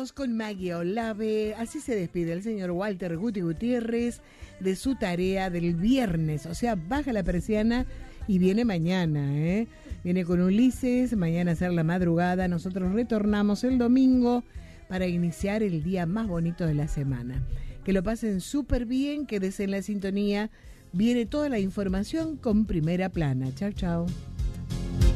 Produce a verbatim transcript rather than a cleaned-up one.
vamos con Maggie Olave. Así se despide el señor Walter Guti Gutiérrez de su tarea del viernes. O sea, baja la persiana y viene mañana, ¿eh? Viene con Ulises, mañana a hacer la madrugada. Nosotros retornamos el domingo para iniciar el día más bonito de la semana. Que lo pasen súper bien, quédese en la sintonía. Viene toda la información con Primera Plana. Chau, chau.